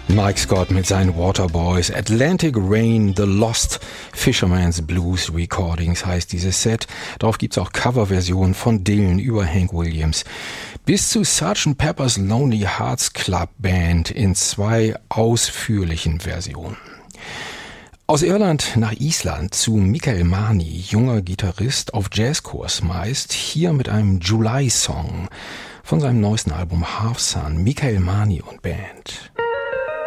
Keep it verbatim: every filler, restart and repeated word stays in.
Mike Scott mit seinen Waterboys. Atlantic Rain, The Lost Fisherman's Blues Recordings heißt dieses Set. Darauf gibt's auch Coverversionen von Dylan über Hank Williams. Bis zu Sergeant Pepper's Lonely Hearts Club Band in zwei ausführlichen Versionen. Aus Irland nach Island zu Mikael Mani, junger Gitarrist auf Jazzkurs meist, hier mit einem July-Song von seinem neuesten Album Half Sun, Mikael Mani und Band.